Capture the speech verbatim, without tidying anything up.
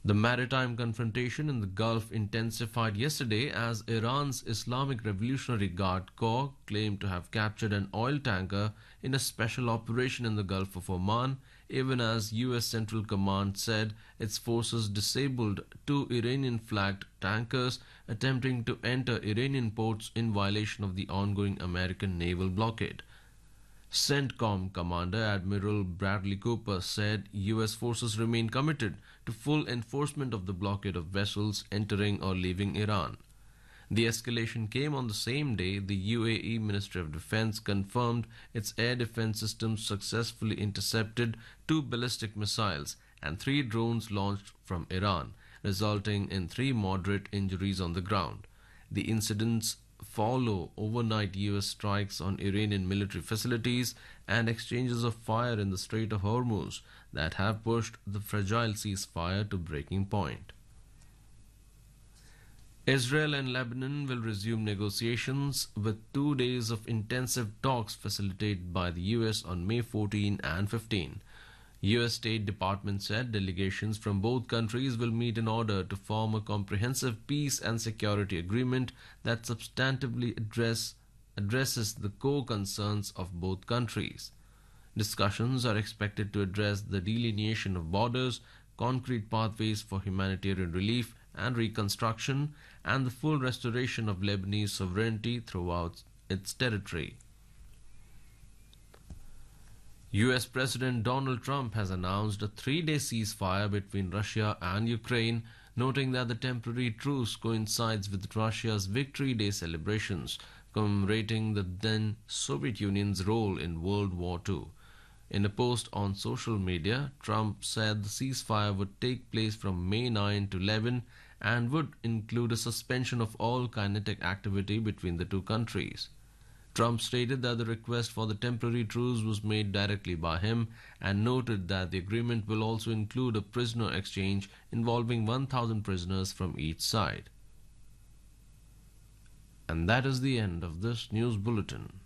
The maritime confrontation in the Gulf intensified yesterday as Iran's Islamic Revolutionary Guard Corps claimed to have captured an oil tanker in a special operation in the Gulf of Oman, even as U S Central Command said its forces disabled two Iranian-flagged tankers attempting to enter Iranian ports in violation of the ongoing American naval blockade. CENTCOM Commander Admiral Bradley Cooper said U S forces remain committed to full enforcement of the blockade of vessels entering or leaving Iran. The escalation came on the same day the U A E Ministry of Defense confirmed its air defense systems successfully intercepted two ballistic missiles and three drones launched from Iran, resulting in three moderate injuries on the ground. The incidents follow overnight U S strikes on Iranian military facilities and exchanges of fire in the Strait of Hormuz that have pushed the fragile ceasefire to breaking point. Israel and Lebanon will resume negotiations with two days of intensive talks facilitated by the U S on May fourteenth and fifteenth. U S State Department said delegations from both countries will meet in order to form a comprehensive peace and security agreement that substantively address, addresses the core concerns of both countries. Discussions are expected to address the delineation of borders, concrete pathways for humanitarian relief and reconstruction, and the full restoration of Lebanese sovereignty throughout its territory. U S President Donald Trump has announced a three-day ceasefire between Russia and Ukraine, noting that the temporary truce coincides with Russia's Victory Day celebrations, commemorating the then Soviet Union's role in World War Two. In a post on social media, Trump said the ceasefire would take place from May ninth to eleventh and would include a suspension of all kinetic activity between the two countries. Trump stated that the request for the temporary truce was made directly by him and noted that the agreement will also include a prisoner exchange involving one thousand prisoners from each side. And that is the end of this news bulletin.